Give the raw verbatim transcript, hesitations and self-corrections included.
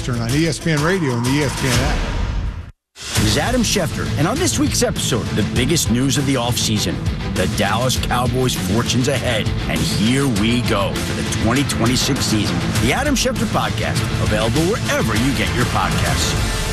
Eastern on E S P N Radio and the E S P N app. This is Adam Schefter, and on this week's episode, the biggest news of the offseason, the Dallas Cowboys' fortunes ahead. And here we go for the twenty twenty-six season. The Adam Schefter Podcast, available wherever you get your podcasts.